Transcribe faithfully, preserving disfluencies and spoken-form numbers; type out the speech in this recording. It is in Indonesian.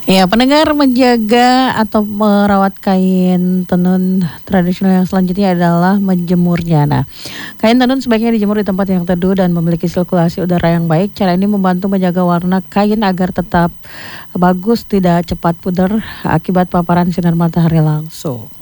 Ya, pendengar, menjaga atau merawat kain tenun tradisional yang selanjutnya adalah menjemurnya. Nah, kain tenun sebaiknya dijemur di tempat yang teduh dan memiliki sirkulasi udara yang baik. Cara ini membantu menjaga warna kain agar tetap bagus, tidak cepat pudar akibat paparan sinar matahari langsung.